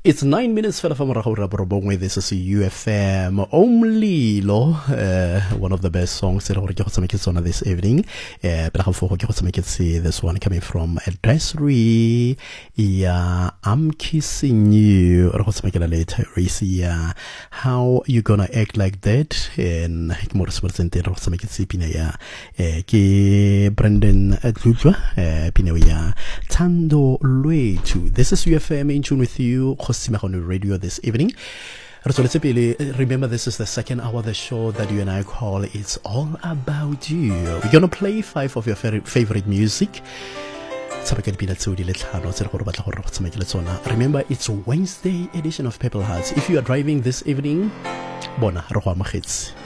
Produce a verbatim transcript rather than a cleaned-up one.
It's nine minutes fela fa morago ra borobongwe. This is U F M Omlilo, uh, one of the best songs that I got to make it on this evening. Uh, but I have to make it see this one coming from Desiree. Yeah, I'm kissing you. I got to make it later. Yeah, how you gonna act like that? And more responsibility. I got to make it see pina ya. Ke Brendan Glujwa. Pina ya. Tando Lwetu. This is U F M in tune with you. On the radio this evening. Remember, this is the second hour of the show that you and I call It's All About You. We're gonna play five of your favorite music. Remember, it's Wednesday edition of Purple Hearts. If you are driving this evening, bona roho amagetse.